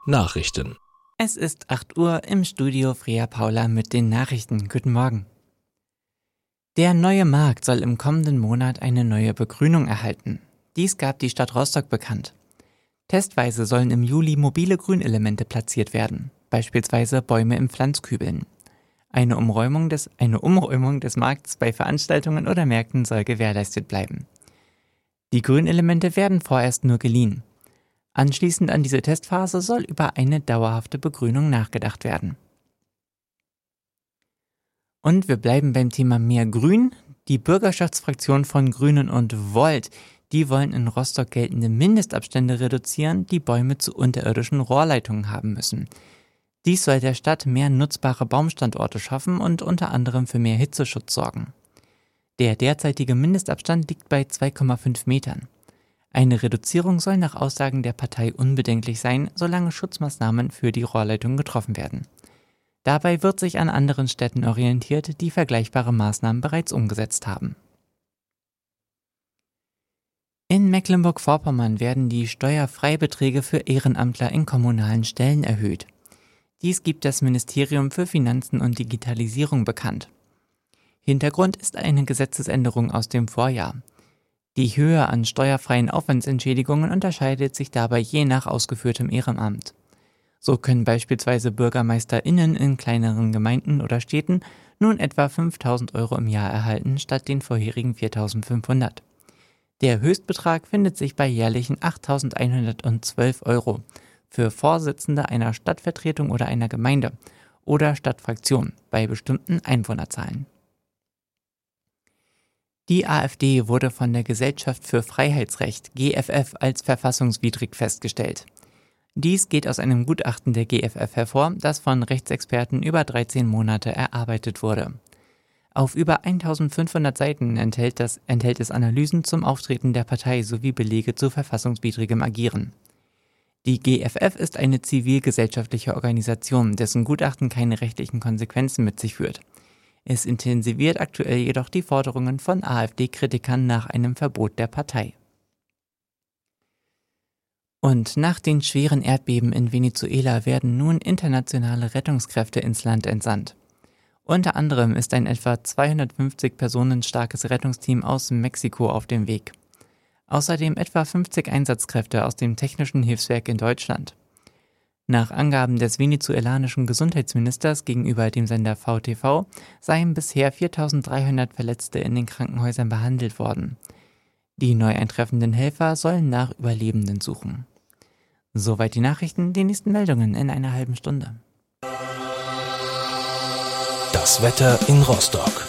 Nachrichten. Es ist 8 Uhr im Studio Freya Paula mit den Nachrichten. Guten Morgen. Der neue Markt soll im kommenden Monat eine neue Begrünung erhalten. Dies gab die Stadt Rostock bekannt. Testweise sollen im Juli mobile Grünelemente platziert werden, beispielsweise Bäume in Pflanzkübeln. Eine Umräumung des Markts bei Veranstaltungen oder Märkten soll gewährleistet bleiben. Die Grünelemente werden vorerst nur geliehen. Anschließend an diese Testphase soll über eine dauerhafte Begrünung nachgedacht werden. Und wir bleiben beim Thema mehr Grün. Die Bürgerschaftsfraktion von Grünen und Volt, die wollen in Rostock geltende Mindestabstände reduzieren, die Bäume zu unterirdischen Rohrleitungen haben müssen. Dies soll der Stadt mehr nutzbare Baumstandorte schaffen und unter anderem für mehr Hitzeschutz sorgen. Der derzeitige Mindestabstand liegt bei 2,5 Metern. Eine Reduzierung soll nach Aussagen der Partei unbedenklich sein, solange Schutzmaßnahmen für die Rohrleitung getroffen werden. Dabei wird sich an anderen Städten orientiert, die vergleichbare Maßnahmen bereits umgesetzt haben. In Mecklenburg-Vorpommern werden die Steuerfreibeträge für Ehrenamtler in kommunalen Stellen erhöht. Dies gibt das Ministerium für Finanzen und Digitalisierung bekannt. Hintergrund ist eine Gesetzesänderung aus dem Vorjahr. Die Höhe an steuerfreien Aufwandsentschädigungen unterscheidet sich dabei je nach ausgeführtem Ehrenamt. So können beispielsweise BürgermeisterInnen in kleineren Gemeinden oder Städten nun etwa 5.000 € im Jahr erhalten, statt den vorherigen 4.500. Der Höchstbetrag findet sich bei jährlichen 8.112 € für Vorsitzende einer Stadtvertretung oder einer Gemeinde oder Stadtfraktion bei bestimmten Einwohnerzahlen. Die AfD wurde von der Gesellschaft für Freiheitsrecht GFF als verfassungswidrig festgestellt. Dies geht aus einem Gutachten der GFF hervor, das von Rechtsexperten über 13 Monate erarbeitet wurde. Auf über 1500 Seiten enthält es Analysen zum Auftreten der Partei sowie Belege zu verfassungswidrigem Agieren. Die GFF ist eine zivilgesellschaftliche Organisation, dessen Gutachten keine rechtlichen Konsequenzen mit sich führt. Es intensiviert aktuell jedoch die Forderungen von AfD-Kritikern nach einem Verbot der Partei. Und nach den schweren Erdbeben in Venezuela werden nun internationale Rettungskräfte ins Land entsandt. Unter anderem ist ein etwa 250 Personen starkes Rettungsteam aus Mexiko auf dem Weg. Außerdem etwa 50 Einsatzkräfte aus dem Technischen Hilfswerk in Deutschland. Nach Angaben des venezuelanischen Gesundheitsministers gegenüber dem Sender VTV seien bisher 4.300 Verletzte in den Krankenhäusern behandelt worden. Die neu eintreffenden Helfer sollen nach Überlebenden suchen. Soweit die Nachrichten, die nächsten Meldungen in einer halben Stunde. Das Wetter in Rostock.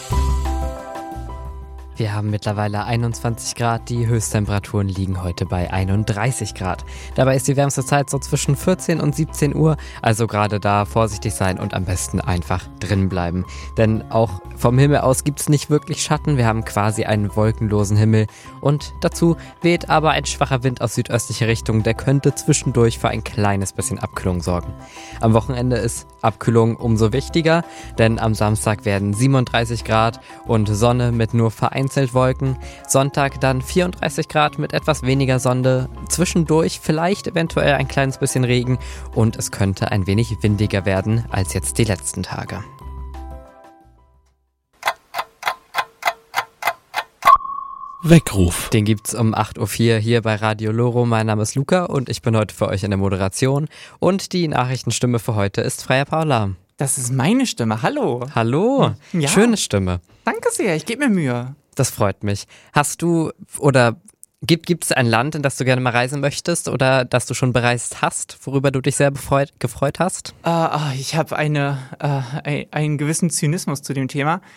Wir haben mittlerweile 21 Grad, die Höchsttemperaturen liegen heute bei 31 Grad. Dabei ist die wärmste Zeit so zwischen 14 und 17 Uhr, also gerade da vorsichtig sein und am besten einfach drin bleiben. Denn auch vom Himmel aus gibt es nicht wirklich Schatten, wir haben quasi einen wolkenlosen Himmel und dazu weht aber ein schwacher Wind aus südöstlicher Richtung, der könnte zwischendurch für ein kleines bisschen Abkühlung sorgen. Am Wochenende ist Abkühlung umso wichtiger, denn am Samstag werden 37 Grad und Sonne mit nur vereinzelt Wolken. Sonntag dann 34 Grad mit etwas weniger Sonne. Zwischendurch vielleicht eventuell ein kleines bisschen Regen und es könnte ein wenig windiger werden als jetzt die letzten Tage. Weckruf. Den gibt's um 8.04 Uhr hier bei Radio Loro. Mein Name ist Luca und ich bin heute für euch in der Moderation. Und die Nachrichtenstimme für heute ist Freya Paula. Das ist meine Stimme, hallo. Hallo, Ja. Schöne Stimme. Danke sehr, ich gebe mir Mühe. Das freut mich. Hast du oder gibt es ein Land, in das du gerne mal reisen möchtest oder das du schon bereist hast, worüber du dich sehr gefreut hast? Ich habe einen gewissen Zynismus zu dem Thema.